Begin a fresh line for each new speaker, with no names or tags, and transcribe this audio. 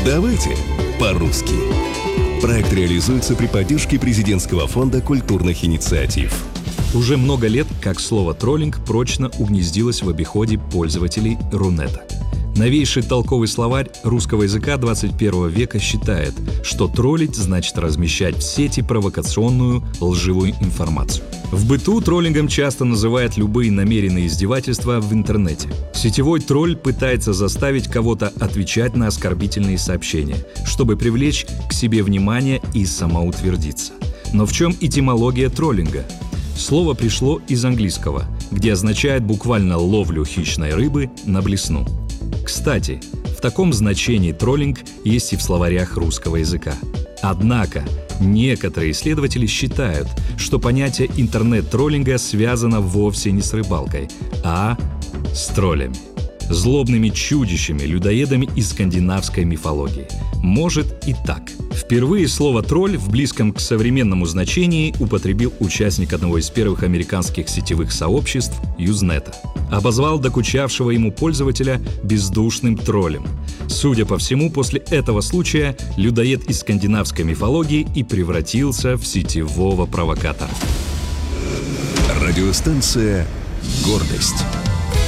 Давайте по-русски. Проект реализуется при поддержке Президентского фонда культурных инициатив.
Уже много лет как слово «троллинг» прочно угнездилось в обиходе пользователей Рунета. Новейший толковый словарь русского языка 21 века считает, что троллить значит размещать в сети провокационную, лживую информацию. В быту троллингом часто называют любые намеренные издевательства в интернете. Сетевой тролль пытается заставить кого-то отвечать на оскорбительные сообщения, чтобы привлечь к себе внимание и самоутвердиться. Но в чем этимология троллинга? Слово пришло из английского, где означает буквально ловлю хищной рыбы на блесну. Кстати, в таком значении троллинг есть и в словарях русского языка. Однако, некоторые исследователи считают, что понятие интернет-троллинга связано вовсе не с рыбалкой, а с троллями. Злобными чудищами, людоедами из скандинавской мифологии. Может и так. Впервые слово «тролль» в близком к современному значении употребил участник одного из первых американских сетевых сообществ Юзнета. Обозвал докучавшего ему пользователя бездушным троллем. Судя по всему, после этого случая людоед из скандинавской мифологии и превратился в сетевого провокатора.
Радиостанция «Гордость».